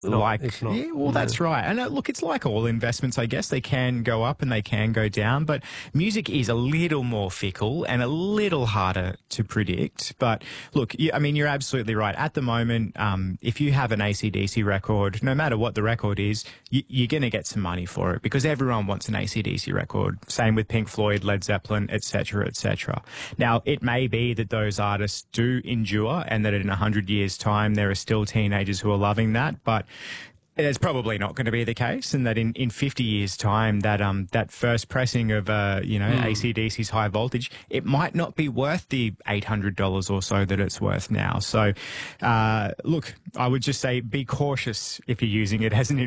It's not. Yeah, well, that's right. And look, it's like all investments, I guess. They can go up and they can go down, but music is a little more fickle and a little harder to predict. But look, I mean, you're absolutely right. At the moment, if you have an AC/DC record, no matter what the record is, you're going to get some money for it because everyone wants an AC/DC record. Same with Pink Floyd, Led Zeppelin, etc., etc. Now, it may be that those artists do endure and that in 100 years' time, there are still teenagers who are loving that, but it's probably not going to be the case, and that in 50 years' time, that first pressing of AC/DC's High Voltage, it might not be worth the $800 or so that it's worth now. So, look, I would just say be cautious if you're using it as an